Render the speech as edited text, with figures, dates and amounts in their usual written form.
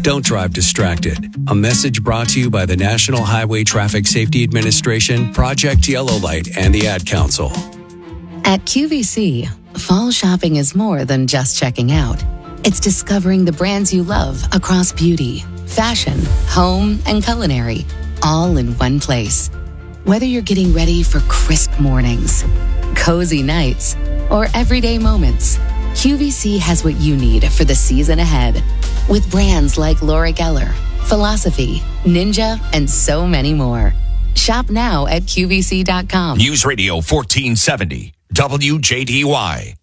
Don't drive distracted. A message brought to you by the National Highway Traffic Safety Administration, Project Yellow Light, and the Ad Council. At QVC, fall shopping is more than just checking out. It's discovering the brands you love across beauty, fashion, home, and culinary, all in one place. Whether you're getting ready for crisp mornings, cozy nights, or everyday moments, QVC has what you need for the season ahead. With brands like Laura Geller, Philosophy, Ninja, and so many more. Shop now at QVC.com. News Radio 1470, WJDY.